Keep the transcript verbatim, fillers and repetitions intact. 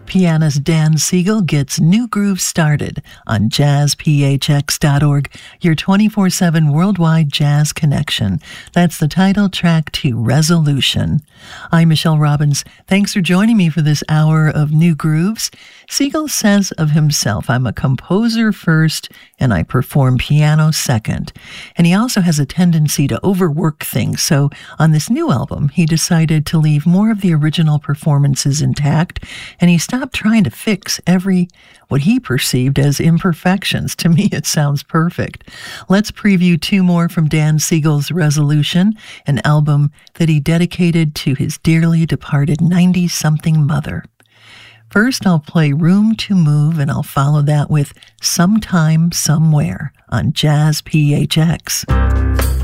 Pianist Dan Siegel gets New Groove started on jazz p h x dot org, your twenty-four seven worldwide jazz connection. That's the title track to Resolution. I'm Michelle Robbins. Thanks for joining me for this hour of New Grooves. Siegel says of himself, I'm a composer first and I perform piano second. And he also has a tendency to overwork things. So on this new album, he decided to leave more of the original performances intact, and he stopped trying to fix every, what he perceived as imperfections. To me, it sounds perfect. Let's preview two more from Dan Siegel's Resolution, an album that he dedicated to his dearly departed ninety-something mother. First, I'll play Room to Move, and I'll follow that with Sometime Somewhere on Jazz P H X.